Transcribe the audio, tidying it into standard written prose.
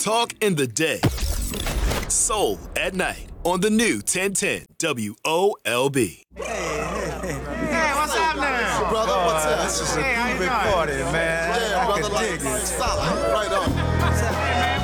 Talk in the day. Soul at night on the new 1010 WOLB. Hey, what's up now? Brother, what's up? This is a Hey, how you groovy doing? party, man. Yeah, I brother, can dig it. solid. Right on. Hey, man.